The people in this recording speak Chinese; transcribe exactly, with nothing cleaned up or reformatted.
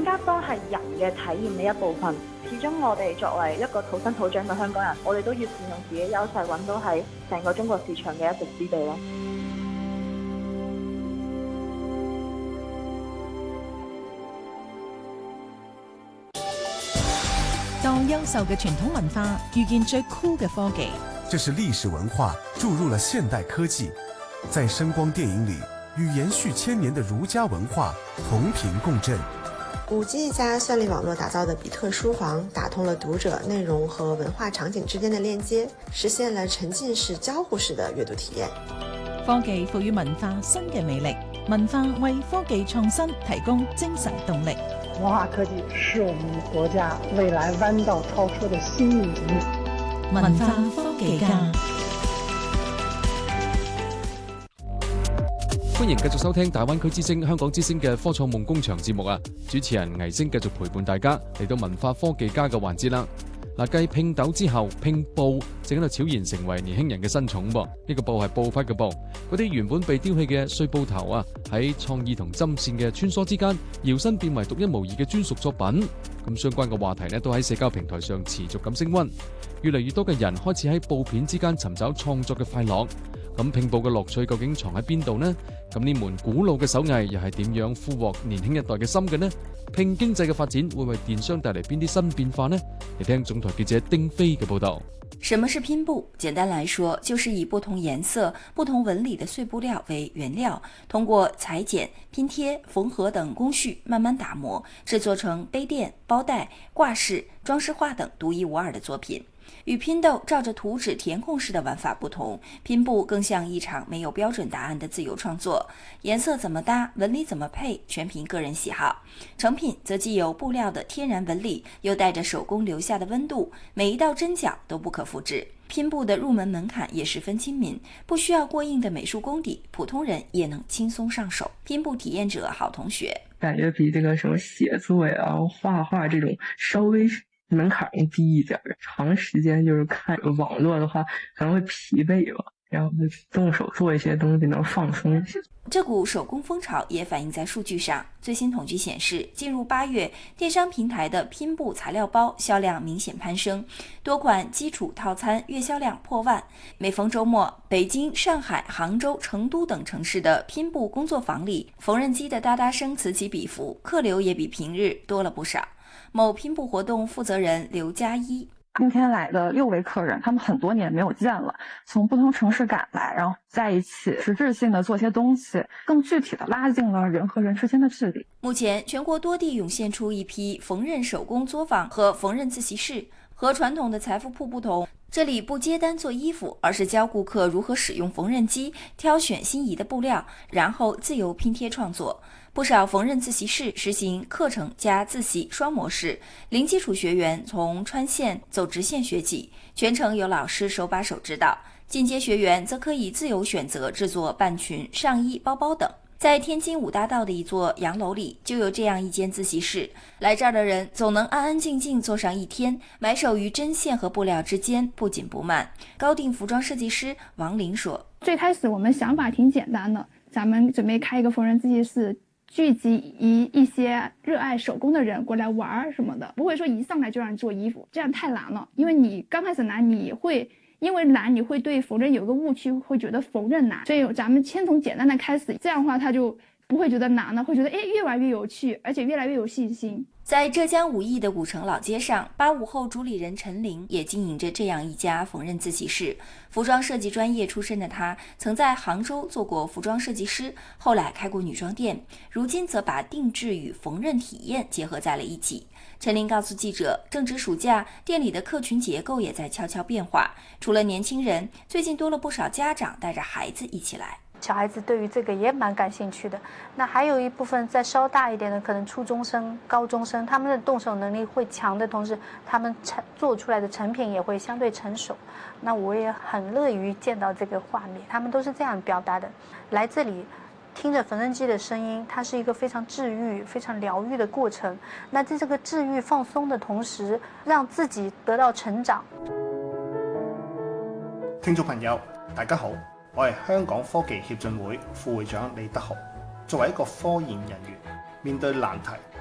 加多係人嘅體驗嘅一部分。始終我哋作為一個土生土長嘅香港人，我哋都要善用自己優勢，揾到喺成個中國市場嘅一席之地咯。 當優秀嘅傳統文化遇見最酷嘅科技， 這是歷史文化注入了現代科技，在聲光電影裏與延續千年的儒家文化同頻共振。 五 G 加算力網絡打造的比特書房，打通了讀者內容和文化場景之間的鏈接，實現了沉浸式交互式的閱讀體驗。 科技賦予文化新嘅魅力，文化為科技創新提供精神動力。 文化科技是我們國家未來彎道超車的新領域。 文化科技家， 歡迎繼續收聽大灣區之聲、香港之聲嘅科創夢工場節目啊！主持人倪星繼續陪伴大家嚟到文化科技家嘅環節啦。嗱，繼拼豆之後，拼布正喺度悄然成為年輕人嘅新寵噃。呢個布係布匹嘅布，嗰啲原本被丟棄嘅碎布頭啊，喺創意同針線嘅穿梭之間，搖身變為獨一無二嘅專屬作品。咁相關嘅話題呢，都喺社交平台上持續咁升溫。越嚟越多嘅人開始喺布片之間尋找創作嘅快樂。咁拼布嘅樂趣究竟藏喺邊度呢？咁呢門古老嘅手藝又係點樣俘獲年輕一代嘅心嘅呢？拼經濟嘅發展會為電商帶嚟邊啲新變化呢？嚟聽總台記者丁飛嘅報道。 什麼是拼布？簡單來說，就是以不同顏色、不同紋理的碎布料為原料，通過裁剪、拼貼、縫合等工序慢慢打磨，製作成杯墊、包袋、掛飾、裝飾畫等獨一無二的作品。與拼豆照着圖紙填空式的玩法不同，拼布更像一場沒有標準答案的自由創作，顏色怎麼搭，紋理怎麼配，全憑個人喜好。成品則既有布料的天然紋理，又帶着手工留下的溫度，每一道針腳都不可複製。拼布的入門門檻也十分親民，不需要過硬的美術功底，普通人也能輕鬆上手。拼布體驗者郝同學感覺比這個什麼寫作呀、畫畫這種稍微門檻也低一點，長時間就是看網絡的話可能會疲憊吧，然後就動手做一些東西能放鬆一些。 這股手工風潮也反映在數據上，最新統計顯示，進入八月，電商平台的拼布材料包銷量明顯攀升，多款基礎套餐月銷量破萬。每逢週末，北京、上海、杭州、成都等城市的拼布工作坊裡，縫紉機的噠噠聲此起彼伏，客流也比平日多了不少。某拼布活動負責人劉佳一， 今天來的六位客人，他們很多年沒有見了，從不同城市趕來，然後在一起實質性的做些東西，更具體的拉近了人和人之間的距離。 目前全國多地湧現出一批縫紉手工作坊和縫紉自習室，和傳統的財富鋪不同，這裡不接單做衣服，而是教顧客如何使用縫紉機，挑選心儀的布料，然後自由拼貼創作。不少縫紉自習室實行課程加自習雙模式，零基礎學員從穿線走直線學起，全程有老師手把手指導；進階學員則可以自由選擇製作半裙、上衣、包包等。在天津五大道的一座洋樓裡，就有這樣一間自習室。來這兒的人總能安安靜靜坐上一天，埋首於針線和布料之間，不緊不慢。高定服裝設計師王林說： 最開始我們想法挺簡單的，咱們準備開一個縫紉自習室，聚集一一些熱愛手工的人過來玩什麼的，不會說一上來就讓你做衣服，這樣太難了。因為你剛開始來，你會因為難，你會對縫紉有個誤區，會覺得縫紉難。所以咱們先從簡單的開始，這樣的話他就不會覺得難了，會覺得誒越來越有趣，而且越來越有信心。 在浙江武義的古城老街上，八五後主理人陳玲也經營着這樣一家縫紉自習室。服裝設計專業出身的她，曾在杭州做過服裝設計師，後來開過女裝店，如今則把定製與縫紉體驗結合在了一起。陳玲告訴記者，正值暑假，店裡的客群結構也在悄悄變化。除了年輕人，最近多了不少家長帶着孩子一起來。 小孩子對於這個也蠻感興趣的。那還有一部分再稍大一點的，可能初中生、高中生，他們的動手能力會強的同時，他們成做出來的成品也會相對成熟。那我也很樂於見到這個畫面，他們都是這樣表達的。來這裡聽着縫紉機的聲音，它是一個非常治癒、非常療癒的過程。那在這個治癒放鬆的同時，讓自己得到成長。 聽眾朋友，大家好。我係香港科技協進會副會長李德豪。作為一個科研人員，面對難題